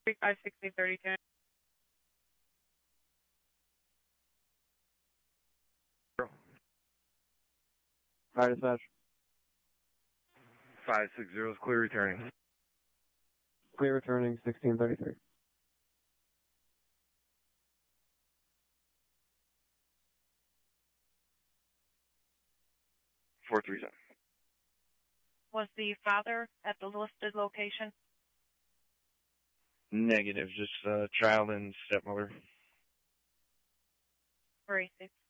356032. Hi, dispatch. 560 is clear returning. Clear returning 1633. 437. Was the father at the listed location? Negative, just child and stepmother. 486.